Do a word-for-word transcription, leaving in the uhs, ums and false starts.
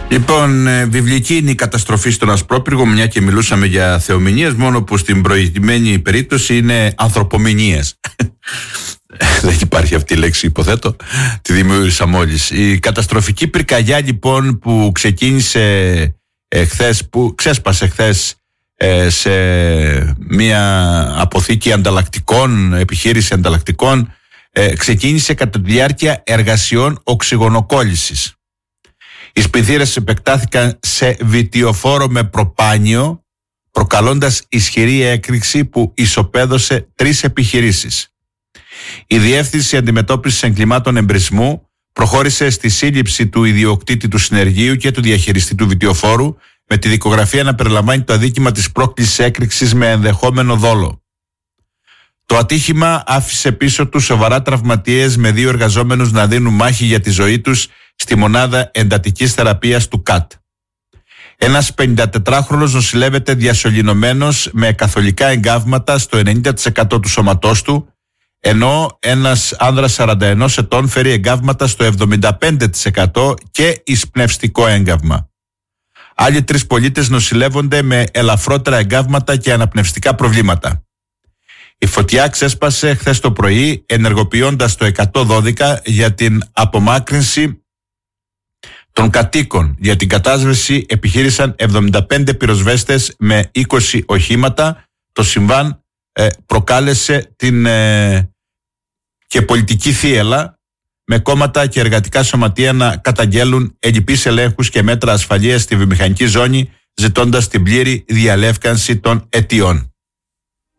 Λοιπόν, βιβλική είναι η καταστροφή στον Ασπρόπυργο, μια και μιλούσαμε για θεομηνίες, μόνο που στην προηγουμένη περίπτωση είναι ανθρωπομηνίες. Δεν υπάρχει αυτή η λέξη, υποθέτω. Τη δημιούργησα μόλις. Η καταστροφική πυρκαγιά, λοιπόν, που ξεκίνησε ε, χθες, που ξέσπασε χθες ε, σε μια αποθήκη ανταλλακτικών, επιχείρηση ανταλλακτικών, ε, ξεκίνησε κατά τη διάρκεια εργασιών οξυγονοκόλλησης. Οι σπινθήρες επεκτάθηκαν σε βιτιοφόρο με προπάνιο, προκαλώντας ισχυρή έκρηξη που ισοπαίδωσε τρεις επιχειρήσεις. Η Διεύθυνση Αντιμετώπισης Εγκλημάτων Εμπρισμού προχώρησε στη σύλληψη του ιδιοκτήτη του συνεργείου και του διαχειριστή του βιτιοφόρου, με τη δικογραφία να περιλαμβάνει το αδίκημα της πρόκλησης έκρηξης με ενδεχόμενο δόλο. Το ατύχημα άφησε πίσω του σοβαρά τραυματίες, με δύο εργαζόμενους να δίνουν μάχη για τη ζωή τους στη μονάδα εντατικής θεραπείας του ΚΑΤ. Ένας πενηντατετράχρονος νοσηλεύεται διασωληνωμένος με καθολικά εγκάβματα στο ενενήντα τοις εκατό του σώματός του, ενώ ένας άνδρας σαράντα ενός ετών φέρει εγκάβματα στο εβδομήντα πέντε τοις εκατό και εισπνευστικό έγκαυμα. Άλλοι τρεις πολίτες νοσηλεύονται με ελαφρότερα εγκάβματα και αναπνευστικά προβλήματα. Η φωτιά ξέσπασε χθες το πρωί, ενεργοποιώντας το εκατόν δώδεκα για την απομάκρυνση των κατοίκων. Για την κατάσβεση επιχείρησαν εβδομήντα πέντε πυροσβέστες με είκοσι οχήματα. Το συμβάν ε, προκάλεσε την ε, και πολιτική θύελλα, με κόμματα και εργατικά σωματεία να καταγγέλουν ελλειπείς ελέγχους και μέτρα ασφαλείας στη βιομηχανική ζώνη, ζητώντας την πλήρη διαλεύκανση των αιτιών.